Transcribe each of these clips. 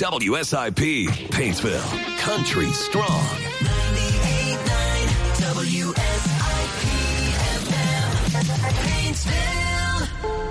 WSIP, Paintsville, country strong. 98.9 WSIP FM, Paintsville.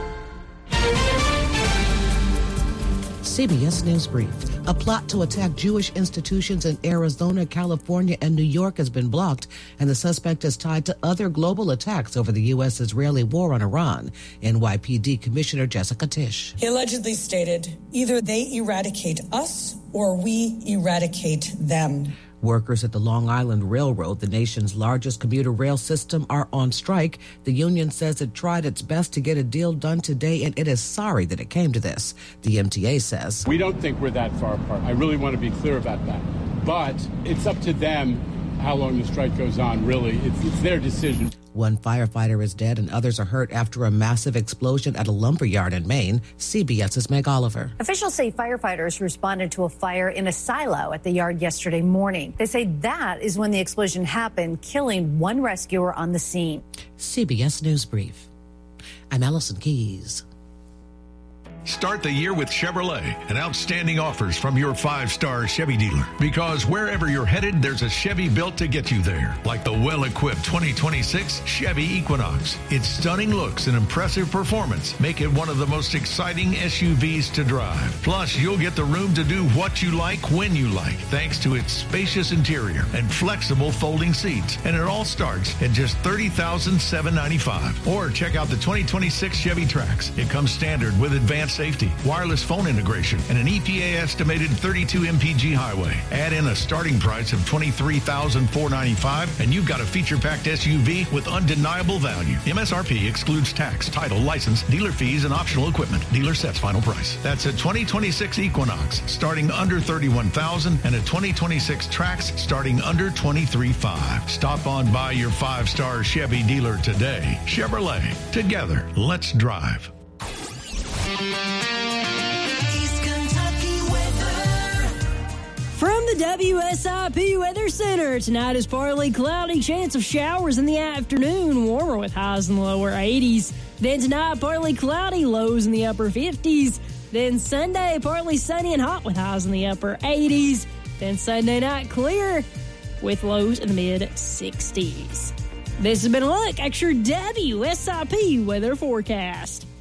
CBS News Brief. A plot to attack Jewish institutions in Arizona, California, and New York has been blocked, and the suspect is tied to other global attacks over the U.S.-Israeli war on Iran. NYPD Commissioner Jessica Tisch. He allegedly stated, either they eradicate us or we eradicate them. Workers at the Long Island Railroad, the nation's largest commuter rail system, are on strike. The union says it tried its best to get a deal done today, and it is sorry that it came to this. The MTA says, we don't think we're that far apart. I really want to be clear about that. But it's up to them how long the strike goes on, really. It's their decision. One firefighter is dead and others are hurt after a massive explosion at a lumberyard in Maine. CBS's Meg Oliver. Officials say firefighters responded to a fire in a silo at the yard yesterday morning. They say that is when the explosion happened, killing one rescuer on the scene. CBS News Brief. I'm Allison Keys. Start the year with Chevrolet and outstanding offers from your 5-star Chevy dealer. Because wherever you're headed, there's a Chevy built to get you there. Like the well-equipped 2026 Chevy Equinox. Its stunning looks and impressive performance make it one of the most exciting SUVs to drive. Plus, you'll get the room to do what you like when you like, thanks to its spacious interior and flexible folding seats. And it all starts at just $30,795. Or check out the 2026 Chevy Trax. It comes standard with advanced safety, wireless phone integration, and an EPA estimated 32 mpg highway. Add in a starting price of $23,495, and you've got a feature-packed SUV with undeniable value. MSRP excludes tax, title, license, dealer fees, and optional equipment. Dealer sets final price. That's a 2026 Equinox starting under $31,000 and a 2026 Trax starting under $23,500. Stop on by your 5-star Chevy dealer today. Chevrolet. Together, let's drive. East Kentucky weather. From the WSIP Weather Center, tonight is partly cloudy, chance of showers in the afternoon, warmer with highs in the lower 80s. Then tonight, partly cloudy, lows in the upper 50s. Then Sunday, partly sunny and hot with highs in the upper 80s. Then Sunday night, clear with lows in the mid-60s. This has been a look at your WSIP weather forecast.